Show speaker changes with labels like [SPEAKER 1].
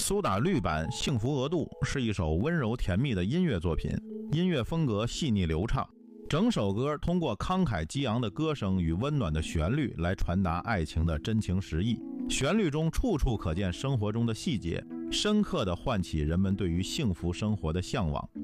[SPEAKER 1] 苏打绿版《幸福额度》是一首温柔甜蜜的音乐作品，音乐风格细腻流畅，整首歌通过慷慨激昂的歌声与温暖的旋律来传达爱情的真情实意。旋律中处处可见生活中的细节，深刻地唤起人们对于幸福生活的向往。